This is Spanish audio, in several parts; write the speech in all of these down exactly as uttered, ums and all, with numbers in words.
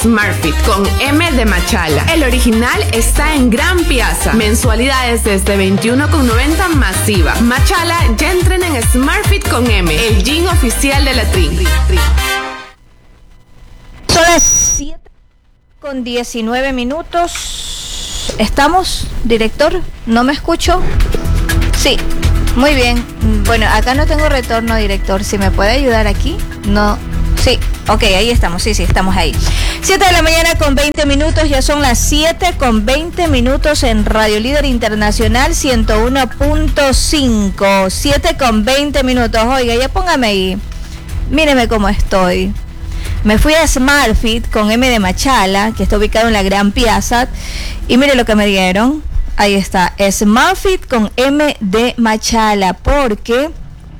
SmartFit con M de Machala. El original está en Gran Piazza. Mensualidades desde veintiuno con noventa masiva. Machala ya entrena en SmartFit con M, el gym oficial de la Tri. Son las siete con diecinueve minutos. ¿Estamos, director? ¿No me escucho? Sí, muy bien. Bueno, acá no tengo retorno, director. Si me puede ayudar aquí. No, sí, ok, ahí estamos. Sí, sí, estamos ahí. siete de la mañana con veinte minutos. Ya son las siete con veinte minutos en Radio Líder Internacional ciento uno punto cinco. siete con veinte minutos. Oiga, ya póngame ahí. Míreme cómo estoy. Me fui a SmartFit con M de Machala, que está ubicado en la Gran Piazza, y mire lo que me dieron. Ahí está, SmartFit con M de Machala, porque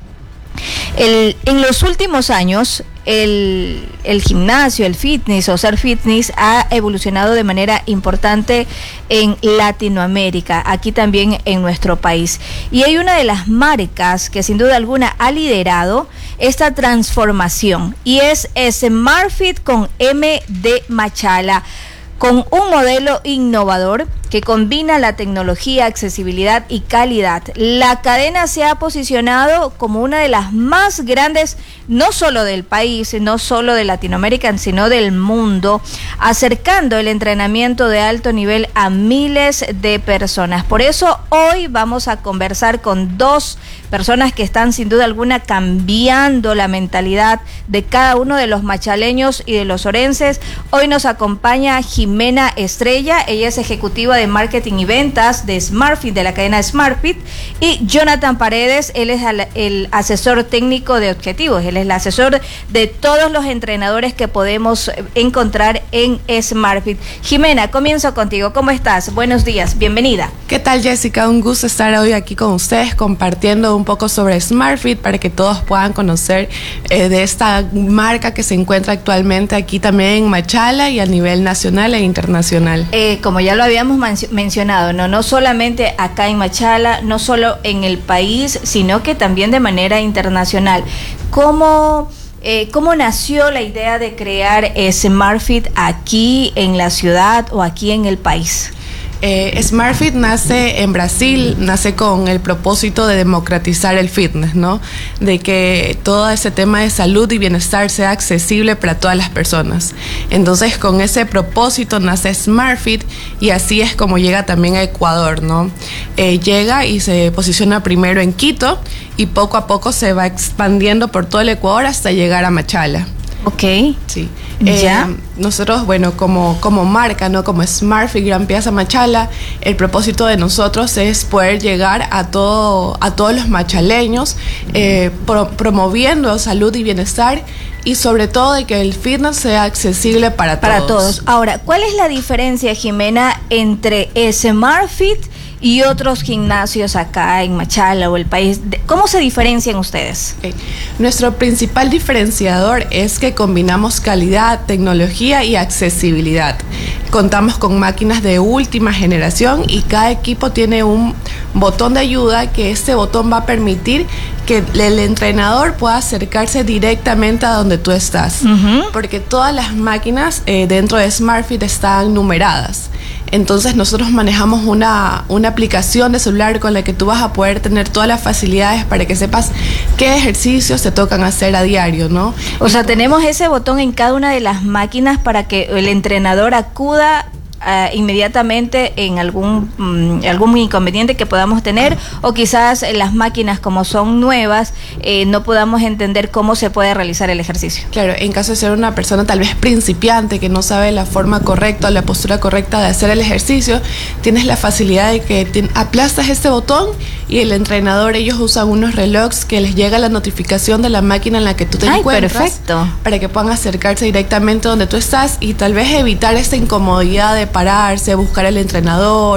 el, en los últimos años el, el gimnasio, el fitness o ser fitness ha evolucionado de manera importante en Latinoamérica, aquí también en nuestro país. Y hay una de las marcas que sin duda alguna ha liderado esta transformación y es SmartFit con M de Machala, con un modelo innovador que combina la tecnología, accesibilidad y calidad. La cadena se ha posicionado como una de las más grandes, no solo del país, no solo de Latinoamérica, sino del mundo, acercando el entrenamiento de alto nivel a miles de personas. Por eso hoy vamos a conversar con dos personas que están sin duda alguna cambiando la mentalidad de cada uno de los machaleños y de los orenses. Hoy nos acompaña Jimena Estrella, ella es ejecutiva de marketing y ventas de SmartFit, de la cadena SmartFit, y Jonathan Paredes, él es el, el asesor técnico de objetivos, él es el asesor de todos los entrenadores que podemos encontrar en SmartFit. Jimena, comienzo contigo, ¿cómo estás? Buenos días, bienvenida. ¿Qué tal, Jessica? Un gusto estar hoy aquí con ustedes compartiendo un poco sobre SmartFit para que todos puedan conocer eh, de esta marca que se encuentra actualmente aquí también en Machala y a nivel nacional e internacional. Eh, como ya lo habíamos mencionado, no, no solamente acá en Machala, no solo en el país, sino que también de manera internacional. ¿Cómo, eh, cómo nació la idea de crear eh, SmartFit aquí en la ciudad o aquí en el país? Eh, SmartFit nace en Brasil, nace con el propósito de democratizar el fitness, ¿no? De que todo ese tema de salud y bienestar sea accesible para todas las personas. Entonces, con ese propósito nace SmartFit y así es como llega también a Ecuador, ¿no? Eh, llega y se posiciona primero en Quito y poco a poco se va expandiendo por todo el Ecuador hasta llegar a Machala. Ok. Sí. ¿Ya? Eh, nosotros, bueno, como, como marca, ¿no? Como SmartFit Gran Piazza Machala, el propósito de nosotros es poder llegar a todo, a todos los machaleños, eh, pro, promoviendo salud y bienestar y sobre todo de que el fitness sea accesible para, para todos. todos. Ahora, ¿cuál es la diferencia, Jimena, entre SmartFit y otros gimnasios acá en Machala o el país? ¿Cómo se diferencian ustedes? Okay. Nuestro principal diferenciador es que combinamos calidad, tecnología y accesibilidad. Contamos con máquinas de última generación y cada equipo tiene un botón de ayuda que este botón va a permitir que el entrenador pueda acercarse directamente a donde tú estás. Uh-huh. Porque todas las máquinas eh, dentro de SmartFit están numeradas. Entonces nosotros manejamos una, una aplicación de celular con la que tú vas a poder tener todas las facilidades para que sepas qué ejercicios te tocan hacer a diario, ¿no? O sea, tenemos ese botón en cada una de las máquinas para que el entrenador acuda Uh, inmediatamente en algún um, algún inconveniente que podamos tener, o quizás eh, las máquinas como son nuevas eh, no podamos entender cómo se puede realizar el ejercicio. Claro, en caso de ser una persona tal vez principiante que no sabe la forma correcta o la postura correcta de hacer el ejercicio, tienes la facilidad de que te, aplastas este botón y el entrenador, ellos usan unos relojes que les llega la notificación de la máquina en la que tú te Ay, encuentras. Perfecto. Para que puedan acercarse directamente donde tú estás y tal vez evitar esta incomodidad de pararse, buscar al entrenador,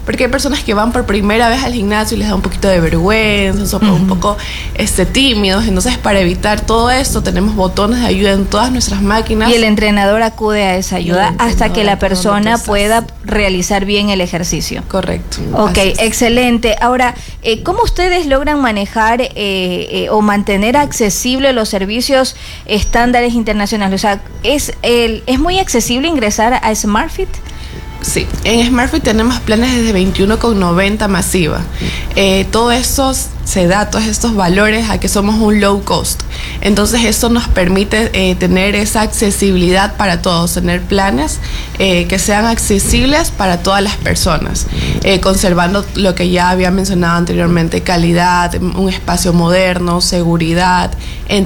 porque hay personas que van por primera vez al gimnasio y les da un poquito de vergüenza, son uh-huh. un poco este, tímidos. Entonces, para evitar todo esto, tenemos botones de ayuda en todas nuestras máquinas. Y el entrenador acude a esa ayuda hasta que la persona pueda realizar bien el ejercicio. Correcto. Ok, excelente. Ahora, eh, ¿cómo ustedes logran manejar eh, eh, o mantener accesibles los servicios estándares internacionales? O sea, ¿es, el, ¿es muy accesible ingresar a SmartFit? Sí, en SmartFit tenemos planes desde veintiuno con noventa masiva. Eh, todo eso se da, todos estos valores a que somos un low cost. Entonces eso nos permite eh, tener esa accesibilidad para todos, tener planes eh, que sean accesibles para todas las personas, eh, conservando lo que ya había mencionado anteriormente, calidad, un espacio moderno, seguridad,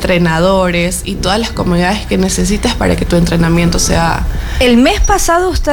entrenadores y todas las comodidades que necesites para que tu entrenamiento sea... El mes pasado usted